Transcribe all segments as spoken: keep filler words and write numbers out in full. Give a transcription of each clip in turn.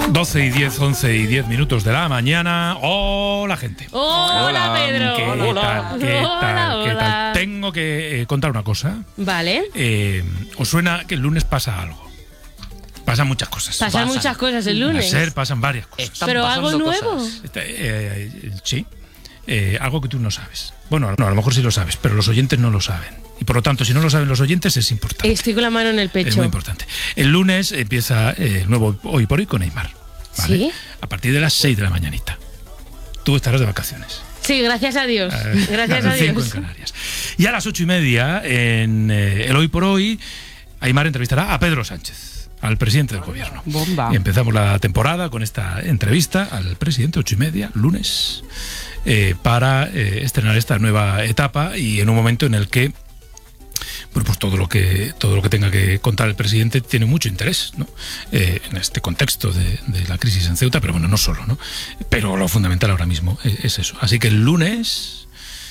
doce y diez, once y diez minutos de la mañana. Hola, gente. Hola, hola Pedro. ¿Qué hola. tal? ¿Qué hola, tal? hola. ¿Qué tal? Tengo que eh, contar una cosa. Vale. Eh, ¿Os suena que el lunes pasa algo? Pasan muchas cosas. Pasan, pasan muchas cosas el lunes. A ser, pasan varias cosas. Están ¿Pero algo nuevo? Cosas. Eh, eh, sí. Eh, algo que tú no sabes. Bueno, no, a lo mejor sí lo sabes, pero los oyentes no lo saben. Y por lo tanto, si no lo saben los oyentes, es importante. Estoy con la mano en el pecho. Es muy importante. El lunes empieza eh, el nuevo Hoy por Hoy con Neymar. ¿Vale? ¿Sí? A partir de las seis de la mañanita. Tú estarás de vacaciones. Sí, gracias a Dios. Eh, gracias a a Dios. cinco en Canarias. Y a las ocho y media, en eh, el Hoy por Hoy, Aimar entrevistará a Pedro Sánchez, al presidente del gobierno. Bomba. Y empezamos la temporada con esta entrevista al presidente, ocho y media, lunes, eh, para eh, estrenar esta nueva etapa y en un momento en el que bueno, pues todo lo que todo lo que tenga que contar el presidente tiene mucho interés, ¿no? Eh, en este contexto de, de la crisis en Ceuta, pero bueno, no solo, ¿no? Pero lo fundamental ahora mismo es, es eso. Así que el lunes,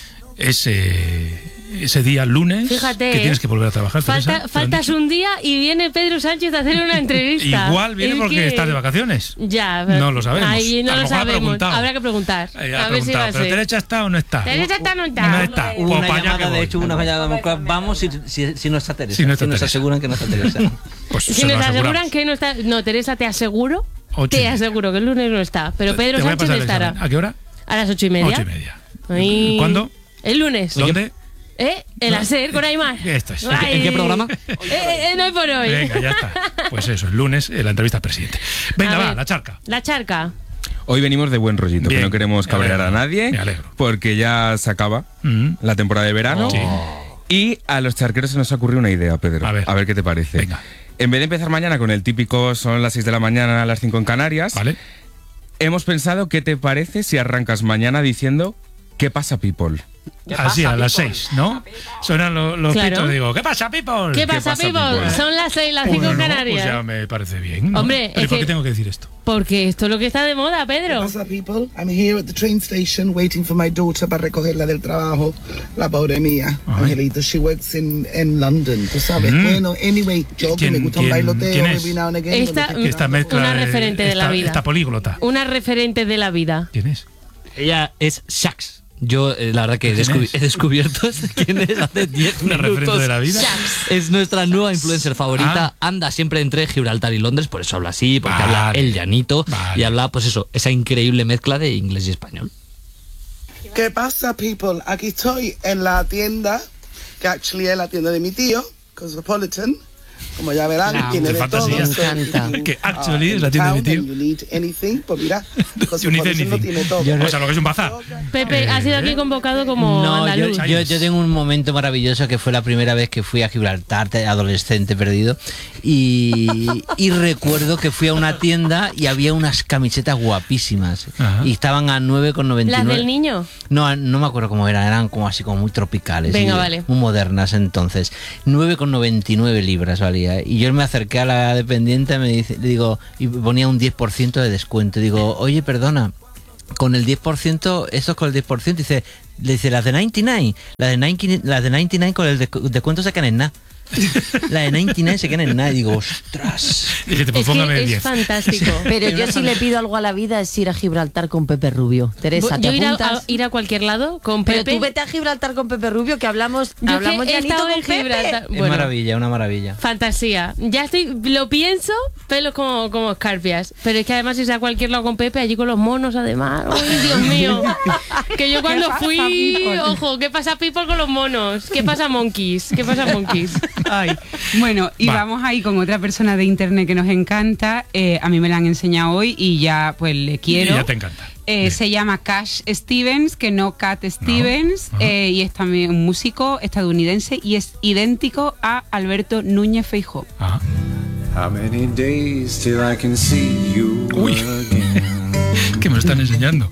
ese, ese día lunes, fíjate, que tienes que volver a trabajar. Falta, Teresa, faltas un día y viene Pedro Sánchez a hacer una entrevista. Igual viene es porque que... estás de vacaciones. Ya, no lo sabemos. Ahí no a lo, lo sabemos. Habrá que preguntar. Eh, a ver si va a ser. ¿Pero Teresa está o no está? Teresa está o no está. No está. Hubo una llamada, de hecho, una lllamadas. Vamos si, si, si no está Teresa. Si, no está si nos Teresa. aseguran que no está Teresa. Pues si nos aseguran que no está. No, Teresa, te aseguro. Ocho. Te aseguro que el lunes no está. Pero Pedro Sánchez estará. ¿A qué hora? A las ocho y media. Ocho y media. Ahí. ¿Cuándo? El lunes. ¿Dónde? ¿Eh? El no. hacer con Aimar. Esto es. Ay. ¿En qué programa? Eh, eh, no hay por hoy. Venga, ya está. Pues eso, el lunes, eh, la entrevista al presidente. Venga, va, la charca. La charca. Hoy venimos de buen rollito, Bien, que no queremos cabrear a nadie, me alegro. porque ya se acaba mm. la temporada de verano. Oh. Sí. Y a los charqueros se nos ha ocurrido una idea, Pedro. A ver, a ver qué te parece. Venga. En vez de empezar mañana con el típico son las seis de la mañana a las cinco en Canarias, vale. hemos pensado qué te parece si arrancas mañana diciendo ¿qué pasa, people? Así, a las seis, ¿no? Suenan los, los claro. pitos, digo, ¿qué pasa, people? ¿Qué pasa, ¿Qué people? people? Son las seis, las cinco en Canarias. Pues ya me parece bien, ¿no? Hombre, ¿Pero es por que... qué tengo que decir esto? Porque esto es lo que está de moda, Pedro. ¿Qué pasa, people? I'm here at the train station waiting for my daughter para recogerla del trabajo. La pobre mía, Ay. Angelito. She works in, in London, tú sabes. Mm. Bueno, anyway, yo que me gusta un bailoteo every now and again. Esta, esta mezcla una referente de esta, la vida. Esta políglota. Una referente de la vida. ¿Quién es? Ella es Shax. Yo, eh, la verdad que he, descubi es? he descubierto quién es hace diez minutos. ¿Una referente de la vida? Shax. Es nuestra nueva influencer favorita. Ah. Anda siempre entre Gibraltar y Londres, por eso habla así, porque vale. habla el llanito vale. y habla, pues eso, esa increíble mezcla de inglés y español. ¿Qué pasa, people? Aquí estoy en la tienda, que actually es la tienda de mi tío, Cosmopolitan. Como ya verán, no, tiene de todo. Me encanta. Que actually es la tienda de mi tío. You need anything, pues mira, you need anything. No tiene todo. Yo no, o sea, lo que es un bazar. Pepe, eh, ha sido aquí convocado como no, andaluz. Yo, yo, yo tengo un momento maravilloso que fue la primera vez que fui a Gibraltar, adolescente perdido, y, y recuerdo que fui a una tienda y había unas camisetas guapísimas. Ajá. Y estaban a nueve con noventa y nueve. ¿Las del niño? No, no me acuerdo cómo eran, eran como así como muy tropicales. Venga, y, vale. Muy modernas entonces. nueve con noventa y nueve libras valía. Y yo me acerqué a la dependiente, me dice, le digo, y ponía un diez por ciento de descuento. Digo, oye, perdona, con el diez por ciento, esto es con el diez por ciento. Dice, le dice, las de noventa y nueve, las de noventa y nueve, las de noventa y nueve con el descuento se quedan en nada. La de noventa y nueve se queda en nada. Y digo, ostras. Dije, pues es que es fantástico. Pero yo si le pido algo a la vida es ir a Gibraltar con Pepe Rubio. Teresa, ¿te yo ir a, apuntas? a, ir a cualquier lado con Pero Pepe. tú vete a Gibraltar con Pepe Rubio, que hablamos, yo hablamos que he llanito estado con en Gibraltar. Pepe. Es Bueno, maravilla, una maravilla. fantasía. Ya estoy, lo pienso, pelos como, como escarpias. Pero es que además si a cualquier lado con Pepe, allí con los monos además. ¡Ay, Dios mío! Que yo cuando fui, ojo, ¿qué pasa people con los monos? ¿Qué pasa monkeys? ¿Qué pasa monkeys? Ay. Bueno, y Va. vamos ahí con otra persona de internet que nos encanta. Eh, a mí me la han enseñado hoy y ya pues le quiero. Y ya te encanta. Eh, se llama Cash Stevens, que no Cat Stevens, no. eh, y es también un músico estadounidense y es idéntico a Alberto Núñez Feijóo. Ah. How many days till I can see you Uy. again? Que me lo están enseñando.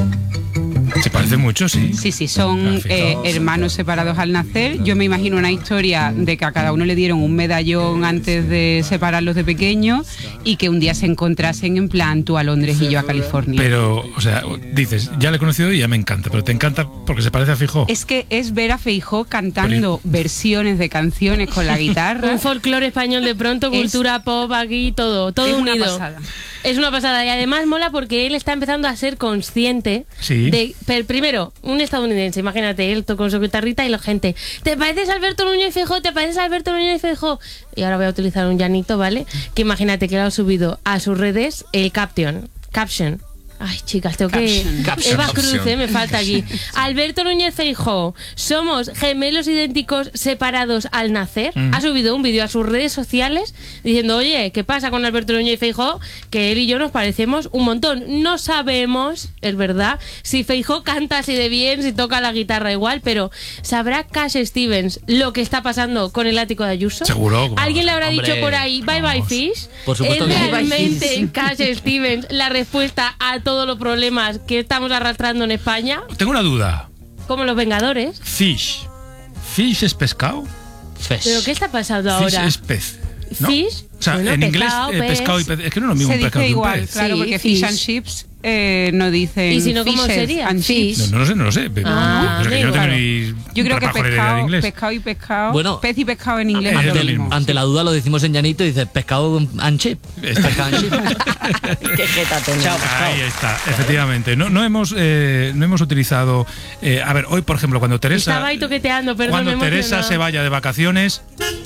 Se parece mucho, sí. Sí, sí, son eh, hermanos separados al nacer. Yo me imagino una historia de que a cada uno le dieron un medallón antes de separarlos de pequeños y que un día se encontrasen en plan tú a Londres y yo a California. Pero, o sea, dices, ya le he conocido y ya me encanta, pero te encanta porque se parece a Feijóo. Es que es ver a Feijóo cantando pero... versiones de canciones con la guitarra. Un folclore español de pronto, cultura es... pop aquí, todo, todo es unido. Una pasada. Es una pasada y además mola porque él está empezando a ser consciente Sí. de, pero primero, un estadounidense, imagínate, él con su guitarrita y la gente, ¿te pareces a Alberto Núñez Feijóo? ¿Te pareces a Alberto Núñez Feijóo? Y ahora voy a utilizar un llanito, ¿vale? Que imagínate que lo ha subido a sus redes el caption, caption. Ay, chicas, tengo que... Caption. Eva Cruz, Caption. eh, me falta aquí. Alberto Núñez Feijóo, somos gemelos idénticos separados al nacer. Mm. Ha subido un vídeo a sus redes sociales diciendo, oye, ¿qué pasa con Alberto Núñez Feijóo? Que él y yo nos parecemos un montón. No sabemos, es verdad, si Feijóo canta así de bien, si toca la guitarra igual, pero ¿sabrá Cash Stevens lo que está pasando con el ático de Ayuso? Seguro. ¿Cómo ¿Alguien le habrá Hombre, dicho por ahí, bye bye vamos. fish? Por supuesto ¿Es que sí. realmente Cash Stevens la respuesta a todos los problemas que estamos arrastrando en España? Tengo una duda. Como los Vengadores. Fish. ¿Fish es pescado? Fes. ¿Pero qué está pasando Fish ahora? es pez. ¿no? Fish. O sea, Bueno, en inglés, pescado, eh, pez. pescado y pez. Es que no es lo mismo Se un pescado dice que un igual, pez. claro, Sí, porque fish. fish and chips eh, no dicen ¿Y si no, cómo fishes sería? and Fish. chips. No, no lo sé, no lo sé. Pero, Ah, pero que yo no tengo claro. ni Yo creo que repajolera idea de pescado, inglés. pescado y pescado, Bueno, pez y pescado en inglés es es lo lo mismo. mismo. Ante la duda lo decimos en llanito y dice pescado and chip. Pescado and chip. Qué jeta tenemos. Ahí está, efectivamente. No, no hemos eh, no hemos utilizado. eh, a ver, hoy, por ejemplo, cuando Teresa. Estaba ahí toqueteando, perdón, Cuando me he Teresa emocionado. se vaya de vacaciones.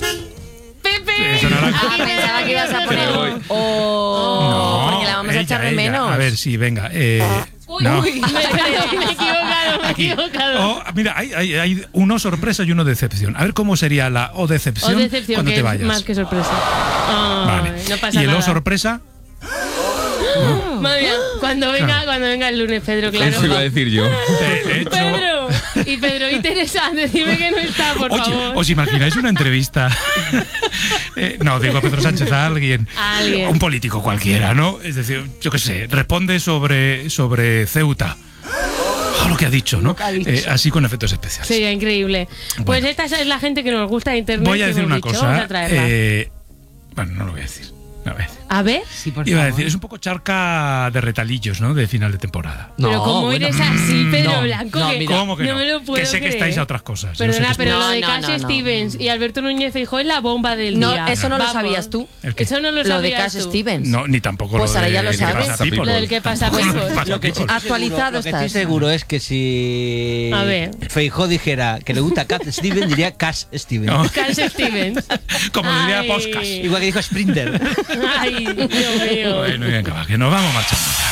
¡Pepe! eh, sonará- Ah, pensaba que ibas a poner Pero un... hoy- Oh, porque la vamos a ella, echar de ella. menos. A ver, sí, venga. Eh, Uy, no. uy, me, me he equivocado, me he Aquí. equivocado. O, mira, hay, hay, hay uno sorpresa y uno decepción. A ver cómo sería la o decepción, O decepción, cuando que te es vayas. más que sorpresa. Ay, Vale. no pasa y el nada. o sorpresa. Madre mía, cuando venga, Claro. cuando venga el lunes, Pedro, claro. Eso iba a decir yo. De, de hecho, Pedro, y Pedro y Teresa, decime que no está, por oye, favor. ¿os imagináis una entrevista? Eh, no, digo a Pedro Sánchez, a alguien. A alguien. Un político cualquiera, ¿no? Es decir, yo qué sé, responde sobre, sobre Ceuta. Oh, lo que ha dicho, ¿no? Eh, así con efectos especiales. Sería increíble. Bueno. Pues esta es la gente que nos gusta de internet. Voy a que decir hemos una dicho, vamos cosa. a traerla. eh, bueno, no lo voy a decir. No lo voy a decir. A ver, Sí, por Iba a favor. decir, es un poco charca de retalillos, ¿no? De final de temporada. pero como bueno. eres así, Pedro No, Blanco, no, que mira. ¿Cómo que no? me lo puedo que sé que creer. estáis a otras cosas. Yo sé Perdona, que pero No, lo de no, Cash no, no. Stevens y Alberto Núñez Feijóo es la bomba del No, día. eso no lo Vamos. sabías tú. ¿El qué? Eso no lo Lo de sabías Cash tú. Stevens. No, ni tampoco Pues lo ahora de ya lo ¿qué sabes. pasa, people? Lo del qué pasa, Tampoco people. lo que pasa, Lo que sí people. Actualizado seguro, lo que estás. estoy seguro es que si A ver. Feijóo dijera que le gusta Cat Stevens, diría Cash Stevens. No. Cash Stevens. Como diría Ay. Podcast. Igual que dijo Sprinter. Ay, Dios mío. Bueno, venga, va, que nos vamos marchando.